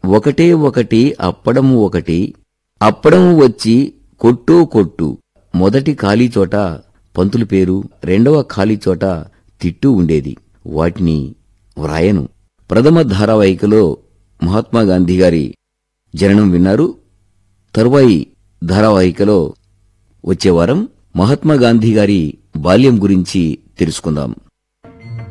ఒకటే ఒకటి అప్పడం ఒకటి, అప్పడం వచ్చి కొట్టు కొట్టు. మొదటి ఖాళీ చోట పంతులు పేరు, రెండవ ఖాళీ చోట తిట్టు ఉండేది. వాటిని వ్రాయను. ప్రథమ ధారావాహికలో మహాత్మాగాంధీ గారి జననం విన్నారు. తరువాయి ధారావాహికలో వచ్చే వారం మహాత్మాగాంధీ గారి బాల్యం గురించి తెలుసుకుందాం.